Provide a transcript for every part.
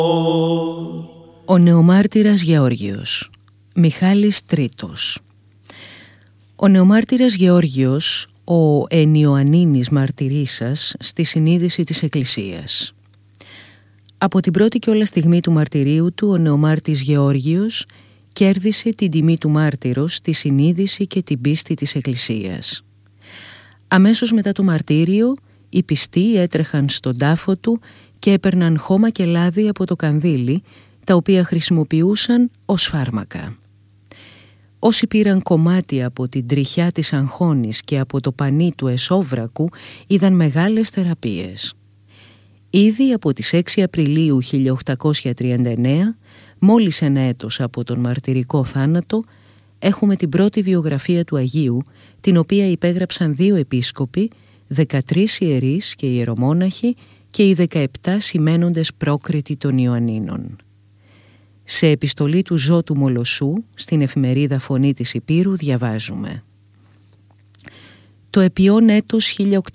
Ο νεομάρτυρας Γεώργιος, Μιχάλης Τρίτος. Ο νεομάρτυρας Γεώργιος, ο εν Ιωαννίνης μαρτυρήσας στη συνείδηση της Εκκλησίας. Από την πρώτη κιόλας στιγμή του μαρτυρίου του, ο νεομάρτης Γεώργιος κέρδισε την τιμή του μάρτυρος στη συνείδηση και την πίστη της Εκκλησίας. Αμέσως μετά το μαρτύριο, οι πιστοί έτρεχαν στον τάφο του και έπαιρναν χώμα και λάδι από το κανδύλι, τα οποία χρησιμοποιούσαν ως φάρμακα. Όσοι πήραν κομμάτι από την τριχιά της αγχώνης και από το πανί του εσόβρακου είδαν μεγάλες θεραπείες. Ήδη από τις 6 Απριλίου 1839, μόλις ένα έτος από τον μαρτυρικό θάνατο, έχουμε την πρώτη βιογραφία του Αγίου, την οποία υπέγραψαν 2 επίσκοποι, 13 ιερείς και ιερομόναχοι και οι 17 σημαίνοντες πρόκριτοι των Ιωαννίνων. Σε επιστολή του Ζώτου Μολοσσού, στην εφημερίδα Φωνή της Υπήρου, διαβάζουμε: «Το επειών έτος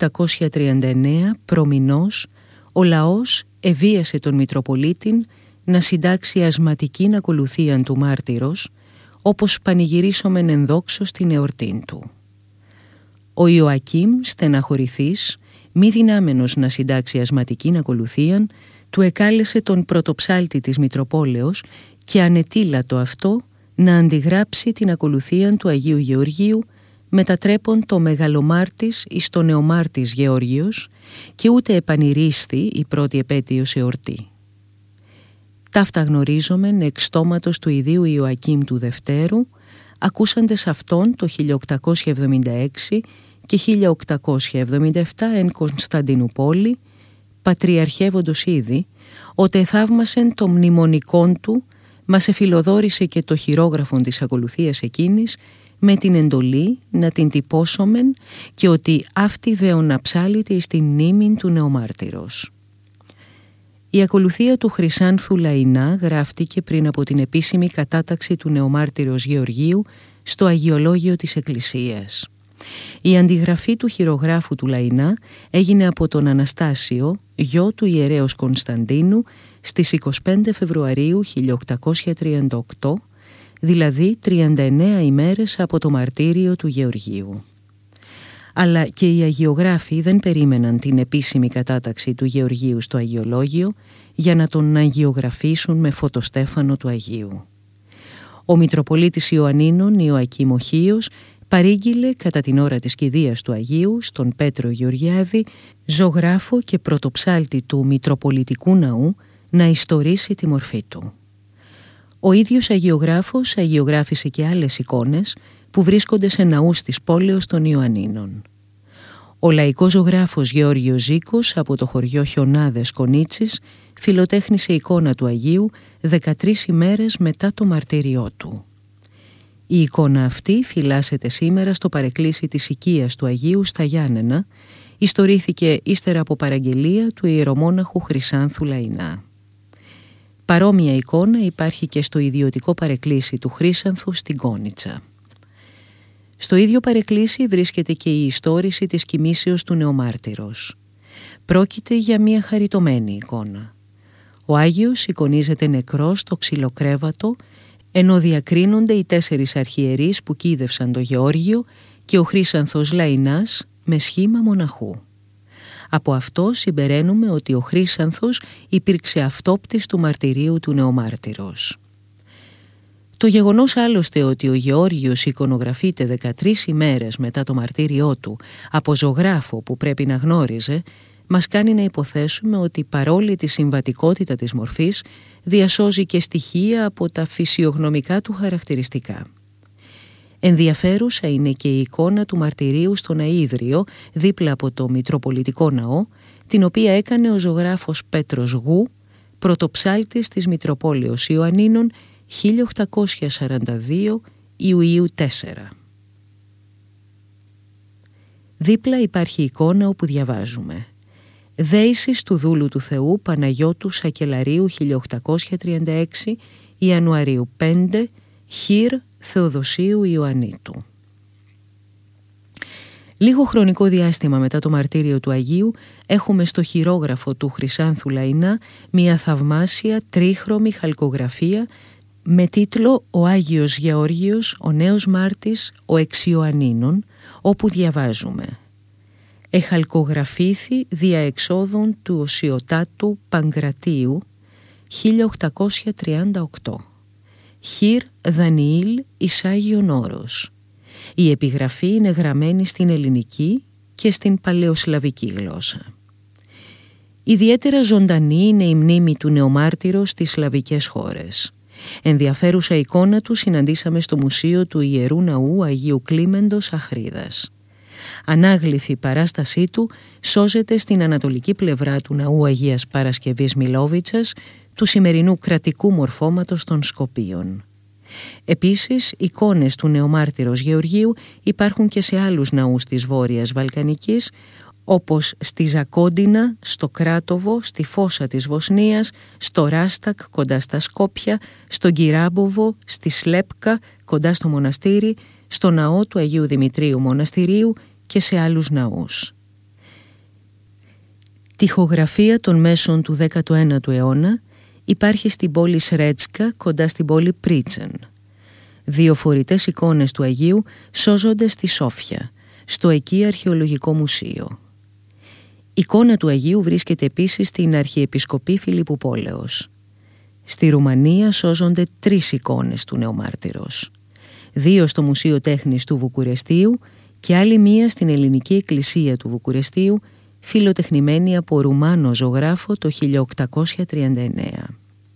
1839 προμηνός, ο λαός εβίασε τον Μητροπολίτην να συντάξει ασματικήν ακολουθίαν του μάρτυρος, όπως πανηγυρίσομεν ενδόξως την εορτήν του. Ο Ιωακήμ, στεναχωρηθής, μη δυνάμενος να συντάξει ασματικήν ακολουθίαν, του εκάλεσε τον πρωτοψάλτη της Μητροπόλεως και ανετήλατο αυτό να αντιγράψει την ακολουθίαν του Αγίου Γεωργίου, μετατρέπον το μεγαλομάρτης εις το νεομάρτης Γεώργιος, και ούτε επανηρίσθη η πρώτη επέτειος εορτή. Ταύτα γνωρίζομεν εξ στόματος του ιδίου Ιωακήμ του Δευτέρου, ακούσαντες αυτόν το 1876 και 1877 εν Κωνσταντινούπολη, πατριαρχεύοντος ήδη, ότε θαύμασεν το μνημονικόν του, μας εφιλοδόρησε και το χειρόγραφον της ακολουθίας εκείνης, με την εντολή να την τυπώσομεν και ότι αυτή δεοναψάληται εις την μνήμην του νεομάρτυρος. Η ακολουθία του Χρυσάνθου Λαϊνά γράφτηκε πριν από την επίσημη κατάταξη του νεομάρτυρος Γεωργίου στο Αγιολόγιο της Εκκλησίας. Η αντιγραφή του χειρογράφου του Λαϊνά έγινε από τον Αναστάσιο, γιο του ιερέως Κωνσταντίνου, στις 25 Φεβρουαρίου 1838, δηλαδή 39 ημέρες από το μαρτύριο του Γεωργίου. Αλλά και οι αγιογράφοι δεν περίμεναν την επίσημη κατάταξη του Γεωργίου στο Αγιολόγιο για να τον αγιογραφήσουν με φωτοστέφανο του Αγίου. Ο Μητροπολίτης Ιωαννίνων Ιωακήμ ο Χίος παρήγγειλε κατά την ώρα της κηδείας του Αγίου στον Πέτρο Γεωργιάδη, ζωγράφο και πρωτοψάλτη του Μητροπολιτικού Ναού, να ιστορήσει τη μορφή του. Ο ίδιος αγιογράφος αγιογράφησε και άλλες εικόνες που βρίσκονται σε ναούς της πόλεως των Ιωαννίνων. Ο λαϊκός ζωγράφος Γεώργιος Ζήκος από το χωριό Χιονάδες Κονίτσης φιλοτέχνησε εικόνα του Αγίου 13 ημέρες μετά το μαρτύριό του. Η εικόνα αυτή φυλάσσεται σήμερα στο παρεκκλήσι της οικίας του Αγίου στα Γιάννενα, ιστορήθηκε ύστερα από παραγγελία του ιερομόναχου Χρυσάνθου Λαϊνά. Παρόμοια εικόνα υπάρχει και στο ιδιωτικό παρεκκλήσι του Χρύσανθου στην Κόνιτσα. Στο ίδιο παρεκκλήσι βρίσκεται και η ιστόρηση της κοιμήσεως του νεομάρτυρος. Πρόκειται για μια χαριτωμένη εικόνα. Ο Άγιος εικονίζεται νεκρός στο ξυλοκρέβατο, ενώ διακρίνονται οι 4 αρχιερείς που κοίδευσαν το Γεώργιο και ο Χρύσανθος Λαϊνάς με σχήμα μοναχού. Από αυτό συμπεραίνουμε ότι ο Χρύσανθος υπήρξε αυτόπτης του μαρτυρίου του νεομάρτυρος. Το γεγονός άλλωστε ότι ο Γεώργιος εικονογραφείται 13 ημέρες μετά το μαρτύριό του από ζωγράφο που πρέπει να γνώριζε, μας κάνει να υποθέσουμε ότι παρόλη τη συμβατικότητα της μορφής διασώζει και στοιχεία από τα φυσιογνωμικά του χαρακτηριστικά. Ενδιαφέρουσα είναι και η εικόνα του μαρτυρίου στον Αΐδριο δίπλα από το Μητροπολιτικό Ναό, την οποία έκανε ο ζωγράφος Πέτρος Γου, πρωτοψάλτης της Μητροπόλεως Ιωαννίνων 1842 Ιουλίου 4. Δίπλα υπάρχει εικόνα όπου διαβάζουμε «Δέησης του δούλου του Θεού Παναγιώτου Σακελαρίου 1836 Ιανουαρίου 5 Χίρ Θεοδοσίου Ιωαννίτου». Λίγο χρονικό διάστημα μετά το μαρτύριο του Αγίου έχουμε στο χειρόγραφο του Χρυσάνθου Λαϊνά μια θαυμάσια τρίχρωμη χαλκογραφία με τίτλο «Ο Άγιος Γεώργιος, ο νέος μάρτης, ο εξ Ιωαννίνων», όπου διαβάζουμε «Εχαλκογραφήθη δια εξόδων του Οσιωτάτου Παγκρατίου 1838. Χίρ Δανιήλ εις Άγιον Όρος». Η επιγραφή είναι γραμμένη στην ελληνική και στην παλαιοσλαβική γλώσσα. Ιδιαίτερα ζωντανή είναι η μνήμη του νεομάρτυρος στις σλαβικές χώρες. Ενδιαφέρουσα εικόνα του συναντήσαμε στο Μουσείο του Ιερού Ναού Αγίου Κλίμεντος Αχρίδας. Ανάγλυφη παράστασή του σώζεται στην ανατολική πλευρά του Ναού Αγίας Παρασκευής Μιλόβιτσας, του σημερινού κρατικού μορφώματος των Σκοπίων. Επίσης, εικόνες του νεομάρτυρος Γεωργίου υπάρχουν και σε άλλους ναούς της Βόρειας Βαλκανικής, όπως στη Ζακόντινα, στο Κράτοβο, στη Φόσα της Βοσνίας, στο Ράστακ κοντά στα Σκόπια, στον Κυράμποβο, στη Σλέπκα κοντά στο μοναστήρι, στο ναό του Αγίου Δημητρίου Μοναστηρίου και σε άλλους ναούς. Τοιχογραφία των μέσων του 19ου αιώνα υπάρχει στην πόλη Σρέτσκα κοντά στην πόλη Πρίτσεν. Διαφορετικές εικόνες του Αγίου σώζονται στη Σόφια, στο εκεί Αρχαιολογικό Μουσείο. Η εικόνα του Αγίου βρίσκεται επίσης στην Αρχιεπισκοπή Φιλιππουπόλεως. Στη Ρουμανία σώζονται 3 εικόνες του νεομάρτυρος. 2 στο Μουσείο Τέχνης του Βουκουρεστίου και άλλη μία στην Ελληνική Εκκλησία του Βουκουρεστίου, φιλοτεχνημένη από Ρουμάνο ζωγράφο το 1839.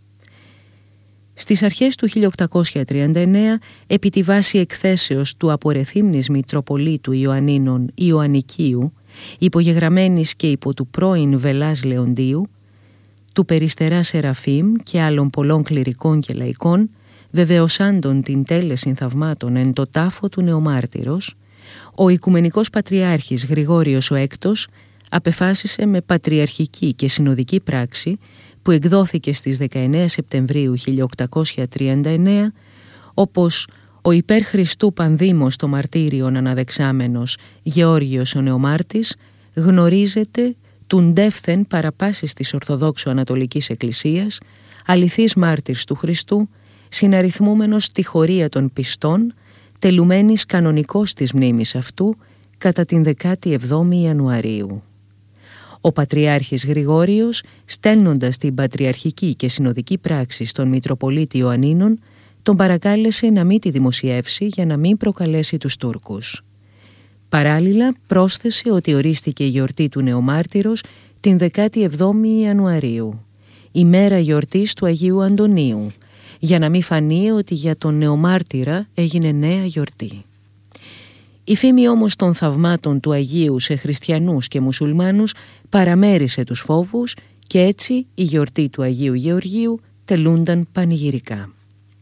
Στις αρχές του 1839, επί τη βάση εκθέσεως του απορεθύμνης Μητροπολίτου Ιωαννίνων Ιωαννικίου, υπογεγραμμένης και υπό του πρώην Βελάς Λεοντίου, του Περιστερά Σεραφείμ και άλλων πολλών κληρικών και λαϊκών, βεβαιωσάντων την τέλεση θαυμάτων εν το τάφο του νεομάρτυρος, ο Οικουμενικός Πατριάρχης Γρηγόριος ο Έκτος απεφάσισε με πατριαρχική και συνοδική πράξη που εκδόθηκε στις 19 Σεπτεμβρίου 1839, όπως ο υπέρ Χριστού Πανδήμος το μαρτύριον αναδεξάμενος Γεώργιος ο Νεομάρτης γνωρίζεται τουν ντεύθεν παραπάσης της Ορθοδόξου Ανατολικής Εκκλησίας, αληθής μάρτυρς του Χριστού, συναριθμούμενος στη χωρία των πιστών, τελουμένης κανονικός της μνήμης αυτού κατά την 17η Ιανουαρίου. Ο Πατριάρχης Γρηγόριος, στέλνοντας την πατριαρχική και συνοδική πράξη στον Μητροπολίτη Ιωαννίνων, τον παρακάλεσε να μην τη δημοσιεύσει για να μην προκαλέσει τους Τούρκους. Παράλληλα πρόσθεσε ότι ορίστηκε η γιορτή του νεομάρτυρος την 17η Ιανουαρίου, ημέρα γιορτής του Αγίου Αντωνίου, για να μην φανεί ότι για τον νεομάρτυρα έγινε νέα γιορτή. Η φήμη όμως των θαυμάτων του Αγίου σε χριστιανούς και μουσουλμάνους παραμέρισε τους φόβους και έτσι η γιορτή του Αγίου Γεωργίου τελούνταν πανηγυρικά.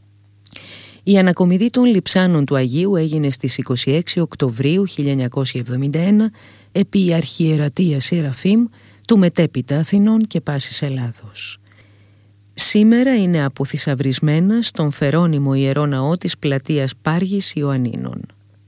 Η ανακομιδή των λειψάνων του Αγίου έγινε στις 26 Οκτωβρίου 1971 επί Αρχιερατεία Σεραφείμ του μετέπειτα Αθηνών και πάσης Ελλάδος. Σήμερα είναι αποθυσαυρισμένα στον φερόνιμο ιερό ναό της πλατείας Πάργης Ιωαννίνων.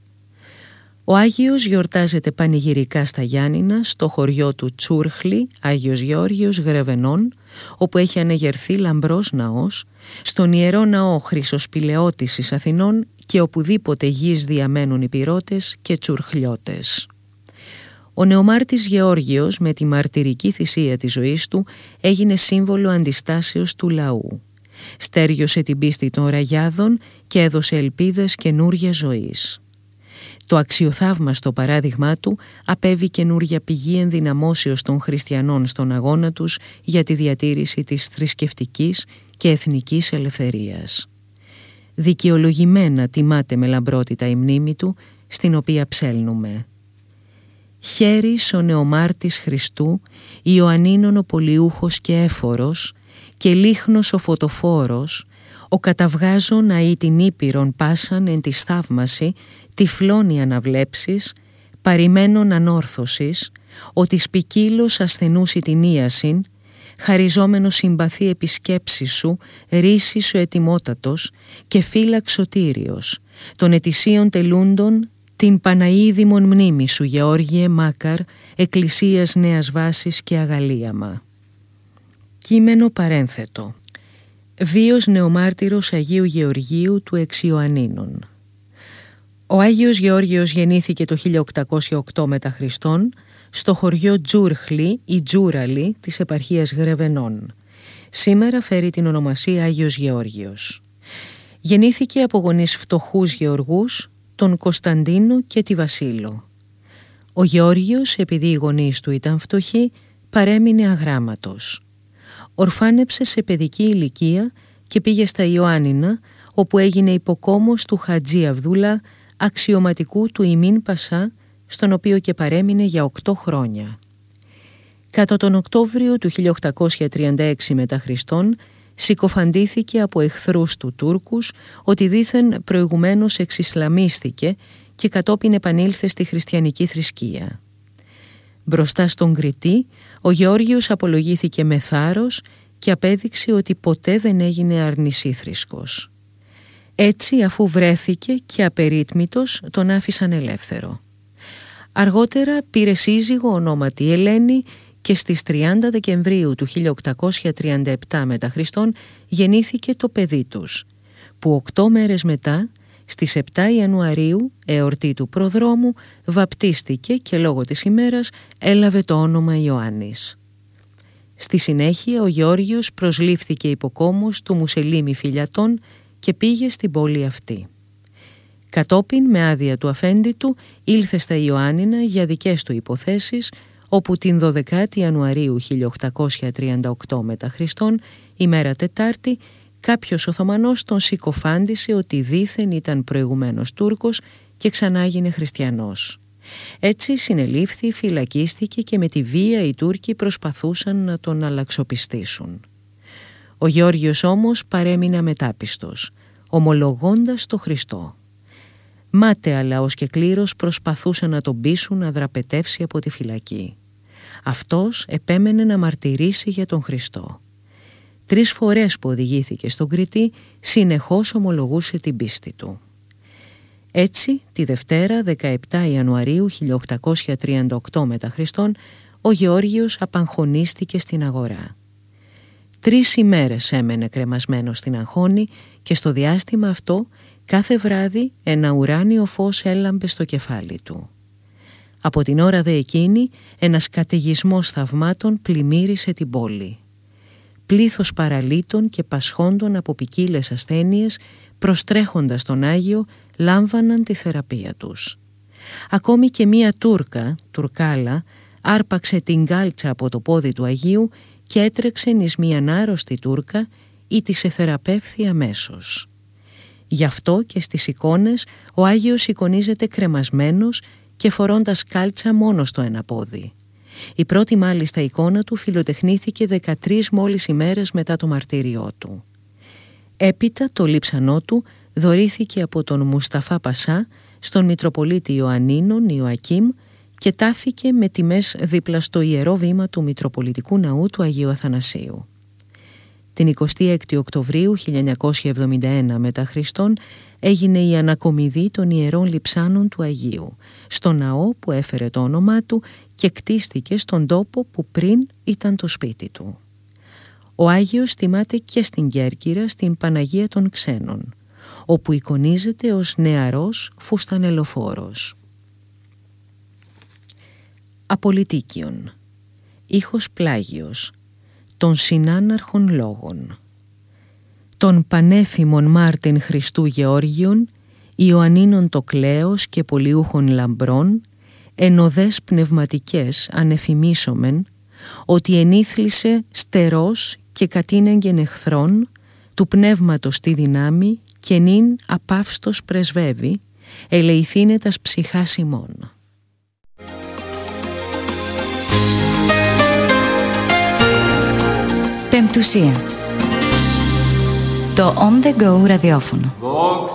Ο Άγιος γιορτάζεται πανηγυρικά στα Γιάννηνα, στο χωριό του Τσούρχλη, Άγιος Γεώργιος Γρεβενών, όπου έχει ανεγερθεί λαμπρός ναός, στον Ιερό Ναό Χρυσοσπηλαιώτησης Αθηνών και οπουδήποτε γης διαμένουν οι πυρώτες και τσουρχλιώτες. Ο νεομάρτης Γεώργιος με τη μαρτυρική θυσία της ζωής του έγινε σύμβολο αντιστάσεως του λαού. Στέριωσε την πίστη των ραγιάδων και έδωσε ελπίδες καινούρια ζωής. Το αξιοθαύμαστο παράδειγμά του απέβη καινούρια πηγή ενδυναμώσεως των χριστιανών στον αγώνα τους για τη διατήρηση της θρησκευτικής και εθνικής ελευθερίας. Δικαιολογημένα τιμάται με λαμπρότητα η μνήμη του, στην οποία ψέλνουμε. Χέρις ο νεομάρτης Χριστού, Ιωαννίνων ο πολιούχος και έφορος, και λίχνος ο φωτοφόρος, ο καταβγάζων αεί την Ήπειρον πάσαν εν της θαύμαση, τυφλώνει αναβλέψεις, παρημένων ανόρθωσης, ότι ποικίλος ασθενούς την ίασιν, χαριζόμενος συμπαθή επισκέψης σου, ρίση σου ετοιμότατος και φύλαξ σωτήριος, των ετησίων τελούντων την Παναίδημον μνήμη σου, Γεώργιε Μάκαρ, Εκκλησίας Νέας Βάσης και Αγαλίαμα. Κείμενο παρένθετο. Βίος νεομάρτυρος Αγίου Γεωργίου του εξ Ιωαννίνων. Ο Άγιος Γεώργιος γεννήθηκε το 1808 μετά Χριστόν στο χωριό Τζούρχλι ή Τζούραλι της επαρχίας Γρεβενών. Σήμερα φέρει την ονομασία Άγιος Γεώργιος. Γεννήθηκε από γονείς φτωχούς γεωργούς, τον Κωνσταντίνο και τη Βασίλο. Ο Γεώργιος, επειδή οι γονείς του ήταν φτωχοί, παρέμεινε αγράμματος. Ορφάνεψε σε παιδική ηλικία και πήγε στα Ιωάννινα, όπου έγινε υποκόμος του Χατζή Αβδούλα, αξιωματικού του Ιμίν Πασά, στον οποίο και παρέμεινε για 8 χρόνια. Κατά τον Οκτώβριο του 1836 μετά Χριστόν, συκοφαντήθηκε από εχθρούς του Τούρκους ότι δήθεν προηγουμένως εξισλαμίστηκε και κατόπιν επανήλθε στη χριστιανική θρησκεία. Μπροστά στον Κριτή, ο Γεώργιος απολογήθηκε με θάρρος και απέδειξε ότι ποτέ δεν έγινε αρνησίθρησκος. Έτσι, αφού βρέθηκε και απερίτμητος, τον άφησαν ελεύθερο. Αργότερα πήρε σύζυγο ονόματι Ελένη και στις 30 Δεκεμβρίου του 1837 μετά Χριστόν γεννήθηκε το παιδί τους, που 8 μέρες μετά, στις 7 Ιανουαρίου, εορτή του προδρόμου, βαπτίστηκε και λόγω της ημέρας έλαβε το όνομα Ιωάννης. Στη συνέχεια ο Γεώργιος προσλήφθηκε υποκόμος του Μουσελίμη Φιλιατών και πήγε στην πόλη αυτή. Κατόπιν, με άδεια του αφέντη του, ήλθε στα Ιωάννινα για δικές του υποθέσεις, όπου την 12η Ιανουαρίου 1838 μετά Χριστόν, ημέρα Τετάρτη, κάποιος Οθωμανός τον συκοφάντησε ότι δήθεν ήταν προηγουμένως Τούρκος και ξανά γίνε χριστιανός. Έτσι συνελήφθη, φυλακίστηκε και με τη βία οι Τούρκοι προσπαθούσαν να τον αλλαξοπιστήσουν. Ο Γεώργιος όμως παρέμεινε αμετάπιστος, ομολογώντας το Χριστό. Μάταια λαός και κλήρος προσπαθούσαν να τον πείσουν να δραπετεύσει από τη φυλακή. Αυτός επέμενε να μαρτυρήσει για τον Χριστό. 3 φορές που οδηγήθηκε στον Κριτή, συνεχώς ομολογούσε την πίστη του. Έτσι, τη Δευτέρα 17 Ιανουαρίου 1838 μετά Χριστόν, ο Γεώργιος απαγχωνίστηκε στην αγορά. 3 ημέρες έμενε κρεμασμένος στην αγχώνη και στο διάστημα αυτό κάθε βράδυ ένα ουράνιο φως έλαμπε στο κεφάλι του. Από την ώρα δε εκείνη ένας καταιγισμός θαυμάτων πλημμύρισε την πόλη. Πλήθος παραλύτων και πασχόντων από ποικίλες ασθένειες, προστρέχοντας τον Άγιο, λάμβαναν τη θεραπεία τους. Ακόμη και μία Τουρκάλα, άρπαξε την κάλτσα από το πόδι του Αγίου και έτρεξε εις μίαν άρρωστη Τούρκα ή της εθεραπεύθη αμέσως. Γι' αυτό και στις εικόνες ο Άγιος εικονίζεται κρεμασμένος και φορώντας κάλτσα μόνο στο ένα πόδι. Η πρώτη μάλιστα εικόνα του φιλοτεχνήθηκε 13 μόλις ημέρες μετά το μαρτύριό του. Έπειτα το λείψανό του δωρήθηκε από τον Μουσταφά Πασά στον Μητροπολίτη Ιωαννίνων Ιωακίμ και τάφηκε με τιμές δίπλα στο ιερό βήμα του Μητροπολιτικού Ναού του Αγίου Αθανασίου. Την 26η Οκτωβρίου 1971 μετά Χριστόν έγινε η ανακομιδή των ιερών λειψάνων του Αγίου, στο ναό που έφερε το όνομά του και κτίστηκε στον τόπο που πριν ήταν το σπίτι του. Ο Άγιος τιμάται και στην Κέρκυρα στην Παναγία των Ξένων, όπου εικονίζεται ως νεαρός φουστανελοφόρος. Απολυτίκιον. Ήχος πλάγιος. Των συνάναρχων λόγων. Των πανέφημων Μάρτιν Χριστού Γεώργιον, Ιωαννίνων το κλέος και πολιούχων λαμπρών, ενωδές πνευματικές ανεφημίσομεν, ότι ενήθλισε στερός και κατήνεγγεν εχθρών, του πνεύματος τη δυνάμει και νυν απαύστος πρεσβεύει, ελεηθήνε τας ψυχάς ημών. Πεμπτουσία. Το On The Go ραδιόφωνο.